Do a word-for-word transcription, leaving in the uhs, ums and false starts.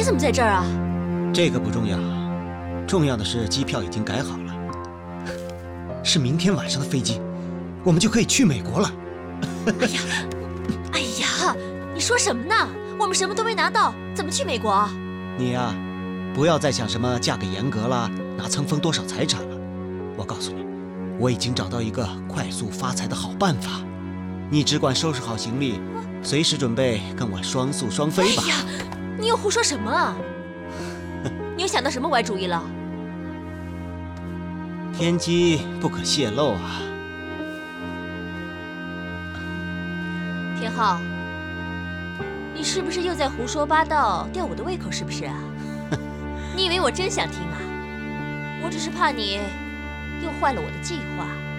怎么在这儿啊？ 这个不重要，重要的是机票已经改好了，是明天晚上的飞机，我们就可以去美国了。 哎呀，哎呀，你说什么呢？我们什么都没拿到，怎么去美国？ 你呀、啊，不要再想什么嫁给严格啦，拿蹭封多少财产了。我告诉你，我已经找到一个快速发财的好办法，你只管收拾好行李，随时准备跟我双宿双飞吧。 哎呀，你又胡说什么啊？你又想到什么歪主意了？ 天机不可泄露啊！ 田浩，你是不是又在胡说八道，吊我的胃口是不是啊？你以为我真想听啊？我只是怕你又坏了我的计划。